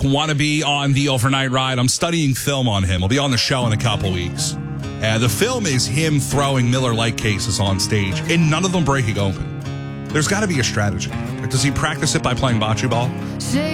want to be on the overnight ride. I'm studying film on him. He'll be on the show in a couple weeks. The film is him throwing Miller Lite cases on stage, and none of them breaking open. There's got to be a strategy. Does he practice it by playing bocce ball?